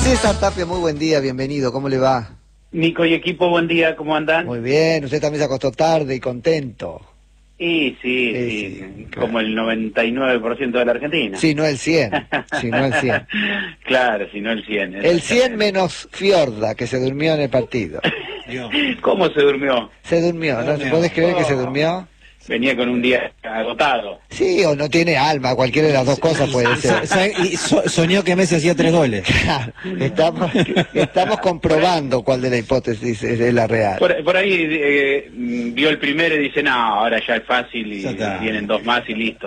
César Tapia, muy buen día, bienvenido, ¿cómo le va? Nico y equipo, buen día, ¿cómo andan? Muy bien, usted también se acostó tarde y contento. Sí, como el 99% de la Argentina. Sí, no el 100, sí, no el 100. Claro, si no el 100. El 100 menos Fiorda, que se durmió en el partido. ¿Cómo se durmió? Se durmió, ¿no? ¿Podés creer que se durmió? Venía con un día agotado. Sí, o no tiene alma, cualquiera de las dos cosas puede ser. Y soñó que Messi hacía 3 goles. Estamos comprobando cuál de la hipótesis es la real. Por ahí vio el primero y dice, no, ahora ya es fácil y Ya está. vienen dos más y listo.